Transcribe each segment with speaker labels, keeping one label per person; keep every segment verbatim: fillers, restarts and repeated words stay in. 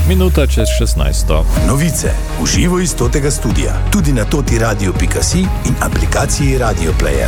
Speaker 1: minuta čez šestnajsto.
Speaker 2: Novice v živo iz totega studia, tudi na totiradio pika si in aplikaciji Radio Player.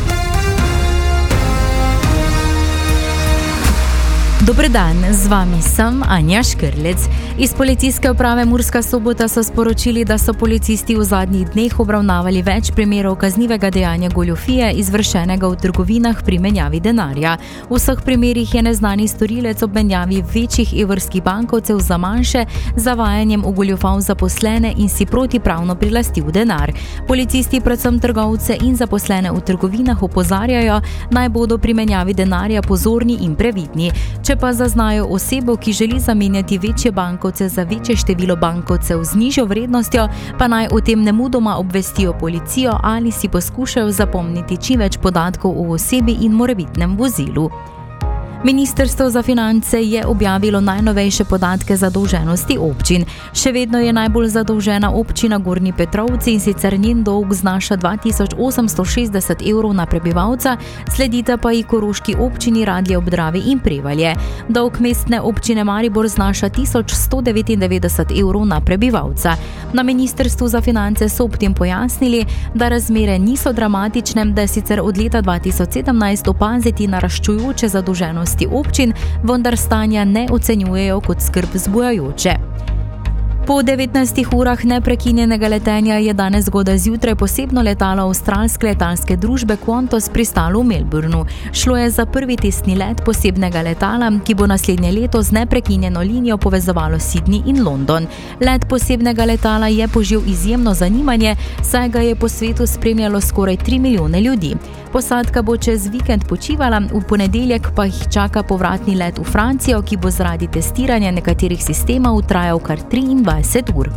Speaker 3: Dober dan, z vami sem Anja Škrlec. Iz policijske uprave Murska Sobota so sporočili, da so policisti v zadnjih dneh obravnavali več primerov kaznivega dejanja goljufije, izvršenega v trgovinah pri menjavi denarja. V vseh primerih je neznani storilec ob menjavi večjih evrskih bankovcev za manjše zavajanjem ogoljufal zaposlene in si protipravno prilastil denar. Policisti predvsem trgovce in zaposlene v trgovinah opozarjajo, naj bodo pri menjavi denarja pozorni in previdni. Če pa zaznajo osebo, ki želi zamenjati večje bankovce za večje število bankovcev z nižjo vrednostjo, pa naj o tem nemudoma obvestijo policijo ali si poskušajo zapomniti čim več podatkov o osebi in morebitnem vozilu. Ministrstvo za finance je objavilo najnovejše podatke zadolženosti občin. Še vedno je najbolj zadolžena občina Gornji Petrovci, in sicer njen dolg znaša dva tisoč osemsto šestdeset evrov na prebivalca, sledita pa ji koroški občini Radlje ob Dravi in Prevalje. Dolg mestne občine Maribor znaša tisoč sto devetindevetdeset evrov na prebivalca. Na Ministrstvu za finance so ob tem pojasnili, da razmere niso dramatične, da je sicer od leta dva tisoč sedemnajst opaziti naraščujoče zadolženosti občin, vendar stanja ne ocenjujejo kot skrb vzbujajoče. Po devetnajstih urah neprekinjenega letenja je danes zgodaj zjutraj posebno letalo avstralske letalske družbe Qantas pristalo v Melbourneu. Šlo je za prvi testni let posebnega letala, ki bo naslednje leto z neprekinjeno linijo povezovalo Sydney in London. Let posebnega letala je požel izjemno zanimanje, saj ga je po svetu spremljalo skoraj tri milijone ljudi. Posadka bo čez vikend počivala, v ponedeljek pa jih čaka povratni let v Francijo, ki bo zaradi testiranja nekaterih sistemov trajal kar triindvajset ur.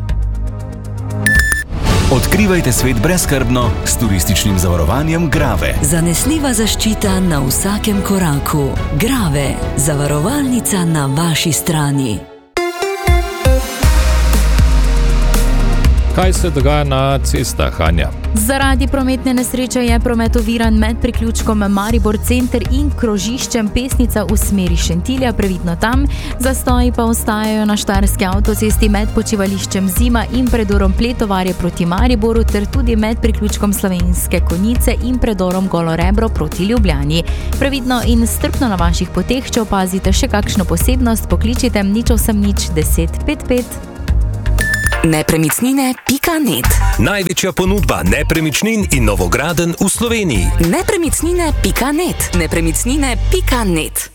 Speaker 4: Odkrivajte svet brezskrbno s turističnim zavarovanjem Grave.
Speaker 5: Zanesljiva zaščita na vsakem koraku. Grave, zavarovalnica na vaši strani.
Speaker 1: Kaj se dogaja na cestah, Anja?
Speaker 3: Zaradi prometne nesreče je promet oviran med priključkom Maribor center in krožiščem Pesnica v smeri Šentilja, previdno tam. Zastoji pa ostajajo na štajerski avtocesti med počivališčem Zima in predorom Pletovarje proti Mariboru ter tudi med priključkom Slovenske Konjice in predorom Golo Rebro proti Ljubljani. Previdno in strpno na vaših poteh, če opazite še kakšno posebnost, pokličite nič osem nič deset pet pet.
Speaker 5: nepremičnine pika net.
Speaker 4: Največja ponudba nepremičnin in novogradenj v Sloveniji.
Speaker 5: nepremičnine pika net. nepremičnine pika net.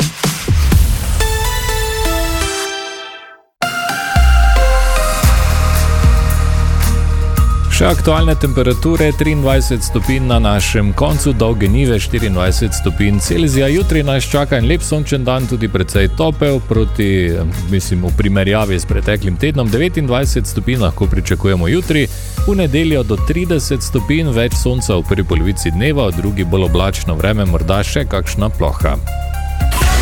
Speaker 1: Še aktualne temperature, triindvajset stopinj na našem koncu dolge nive, štiriindvajset stopinj Celzija. Jutri nas čaka en lep sončen dan, tudi precej topel, proti, mislim, v primerjavi s preteklim tednom. devetindvajset stopinj lahko pričakujemo jutri, v nedeljo do trideset stopinj, več sonca v prvi polovici dneva, v drugi bolj oblačno vreme, morda še kakšna ploha.